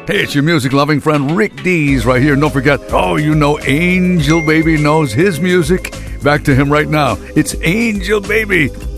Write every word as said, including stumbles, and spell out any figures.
Hey, it's your music-loving friend Rick Dees right here. And don't forget, oh, you know Angel Baby knows his music. Back to him right now. It's Angel Baby.